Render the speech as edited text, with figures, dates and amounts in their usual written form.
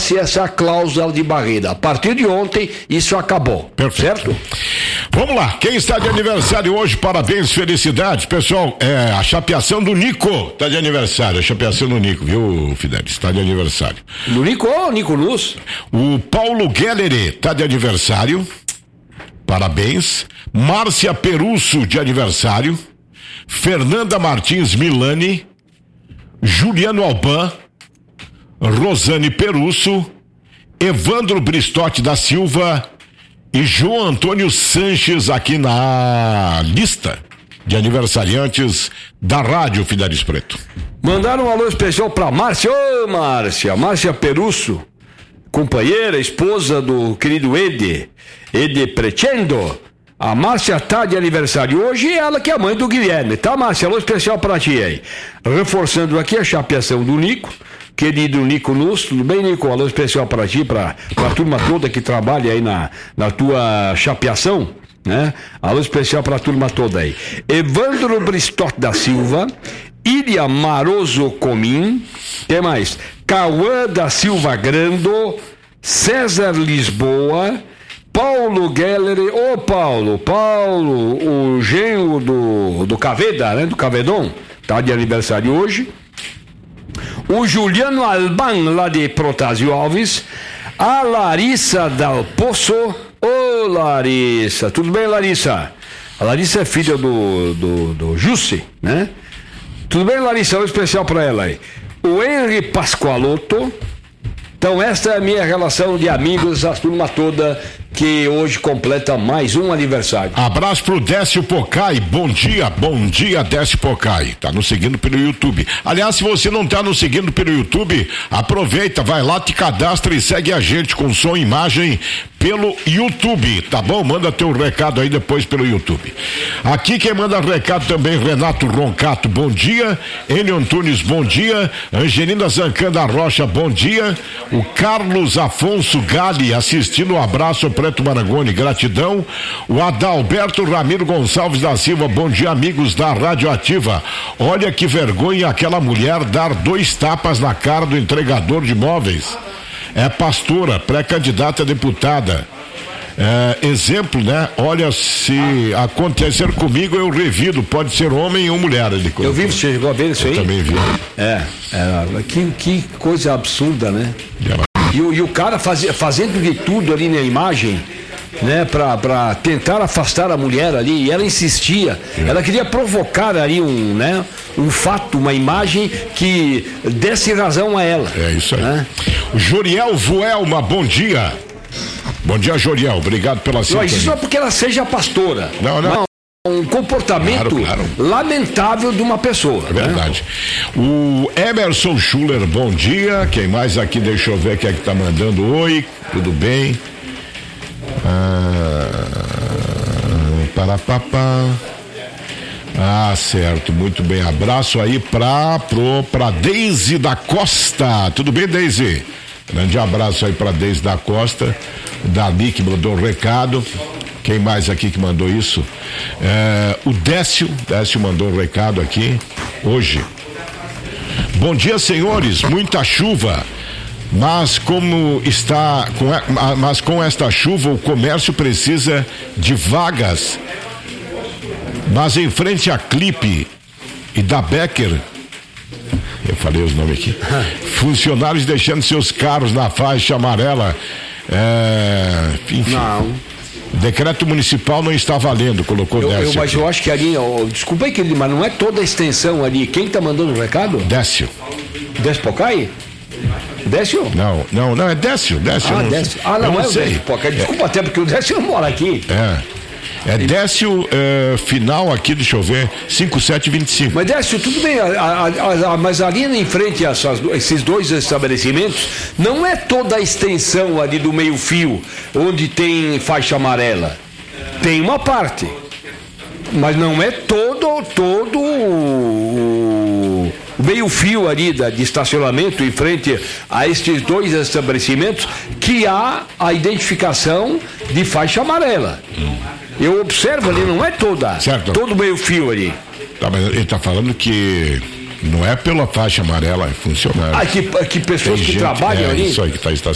tivesse essa cláusula de barreira. A partir de ontem, isso acabou. Perfeito. Certo? Vamos lá, quem está de aniversário hoje, parabéns, felicidades, pessoal, a chapeação do Nico está de aniversário, a chapeação do Nico, viu, Fidelis, está de aniversário. Do Nico ou Nico Luz? O Paulo Gelleri está de aniversário, parabéns. Márcia Perusso de aniversário, Fernanda Martins Milani, Juliano Alban, Rosane Perusso, Evandro Bristotti da Silva e João Antônio Sanches aqui na lista de aniversariantes da Rádio Fidelis Preto. Mandaram um alô especial pra Márcia. Ô, Márcia Perusso, companheira, esposa do querido Ede Pretendo. A Márcia tá de aniversário hoje, ela que é a mãe do Guilherme, tá, Márcia? Alô especial pra ti aí. Reforçando aqui a chapeação do Nico, querido Nico Luz, tudo bem, Nico? Alô especial pra ti, pra turma toda que trabalha aí na tua chapeação, né? Alô especial pra turma toda aí. Evandro Bristotti da Silva, Ilha Maroso Comim, quem mais? Cauã da Silva Grando, César Lisboa, Paulo Gelleri, Paulo, o genro do Caveda, né? Do Cavedon, tá de aniversário hoje. O Juliano Alban, lá de Protásio Alves, a Larissa Dal Poço. Ô, Larissa, tudo bem, Larissa? A Larissa é filha do Jussi, né? Tudo bem, Larissa? Um especial para ela aí. O Henry Pascoaloto. Então, esta é a minha relação de amigos, a turma toda que hoje completa mais um aniversário. Abraço pro Décio Pocai, bom dia Décio Pocai, tá nos seguindo pelo YouTube. Aliás, se você não tá nos seguindo pelo YouTube, aproveita, vai lá, te cadastra e segue a gente com som e imagem pelo YouTube, tá bom? Manda teu recado aí depois pelo YouTube. Aqui quem manda recado também, Renato Roncato, bom dia. Enio Antunes, bom dia. Angelina Zancanda Rocha, bom dia. O Carlos Afonso Gali assistindo, um abraço Preto Marangoni, gratidão. O Adalberto Ramiro Gonçalves da Silva, bom dia, amigos da Rádio Ativa. Olha que vergonha aquela mulher dar 2 tapas na cara do entregador de imóveis. É pastora, pré-candidata a deputada. Exemplo, né? Olha, se acontecer comigo, eu revido, pode ser homem ou mulher. Eu vi, você chegou a ver isso aí? Eu também vi. Que coisa absurda, né? E o cara fazendo de tudo ali na imagem, né, pra tentar afastar a mulher ali, e ela insistia, ela queria provocar ali um fato, uma imagem que desse razão a ela. É isso aí. Né? Joriel Vuelma, bom dia. Bom dia, Joriel, obrigado pela sintonia. Isso não é porque ela seja pastora. Não. Um comportamento lamentável de uma pessoa. É verdade. Né? O Emerson Schuller, bom dia. Quem mais aqui? Deixa eu ver quem é que tá mandando. Oi, tudo bem? Certo, muito bem. Abraço aí pra Deise da Costa. Tudo bem, Deise? Grande abraço aí pra Deise da Costa. Dali que mandou um recado. Quem mais aqui que mandou isso? O Décio mandou um recado aqui hoje. Bom dia, senhores, muita chuva, mas com esta chuva o comércio precisa de vagas, mas em frente à Clipe e da Becker, eu falei os nomes aqui, funcionários deixando seus carros na faixa amarela, enfim. Não. Decreto municipal não está valendo, colocou Décio. Mas eu acho que ali, desculpa aí, querido, mas não é toda a extensão ali. Quem está mandando o recado? Décio. Décio Pocai? Décio? Não, é Décio. Décio. Não é o Décio Pocai. Desculpa até porque o Décio não mora aqui. É Décio, final aqui, deixa eu ver, 5725. Mas Décio, tudo bem, mas ali em frente a esses 2 estabelecimentos, não é toda a extensão ali do meio fio, onde tem faixa amarela. Tem uma parte, mas não é todo o meio fio ali de estacionamento em frente a estes 2 estabelecimentos que há a identificação de faixa amarela. Eu observo ali, não é todo meio fio ali. Tá, mas ele está falando que não é pela faixa amarela, é funcionário. Que pessoas que trabalham ali. Isso aí que está